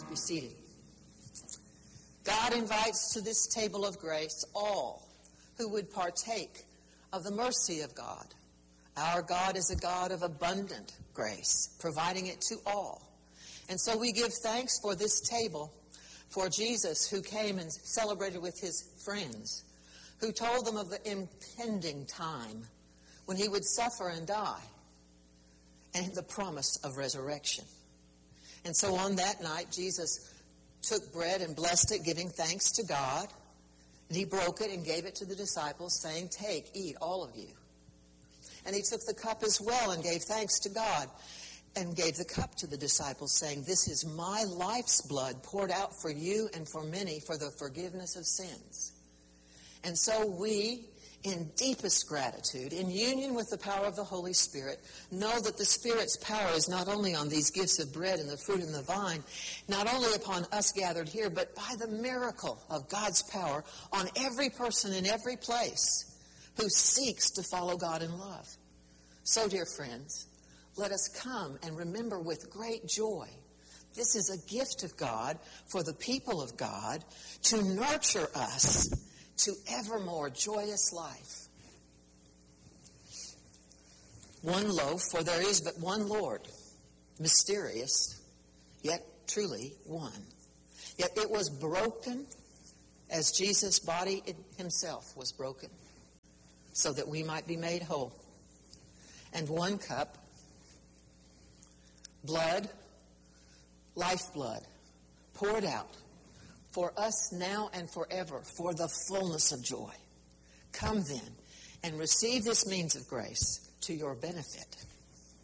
Be seated. God invites to this table of grace all who would partake of the mercy of God. Our God is a God of abundant grace, providing it to all. And so we give thanks for this table, for Jesus who came and celebrated with his friends, who told them of the impending time when he would suffer and die, and the promise of resurrection. And so on that night, Jesus took bread and blessed it, giving thanks to God. And he broke it and gave it to the disciples, saying, "Take, eat, all of you." And he took the cup as well and gave thanks to God and gave the cup to the disciples, saying, "This is my life's blood poured out for you and for many for the forgiveness of sins." And so we, in deepest gratitude, in union with the power of the Holy Spirit, know that the Spirit's power is not only on these gifts of bread and the fruit and the vine, not only upon us gathered here, but by the miracle of God's power on every person in every place who seeks to follow God in love. So, dear friends, let us come and remember with great joy, this is a gift of God for the people of God to nurture us to ever more joyous life. One loaf, for there is but one Lord, mysterious, yet truly one. Yet it was broken as Jesus' body himself was broken, so that we might be made whole. And one cup, blood, lifeblood, poured out for us now and forever, for the fullness of joy. Come then and receive this means of grace to your benefit.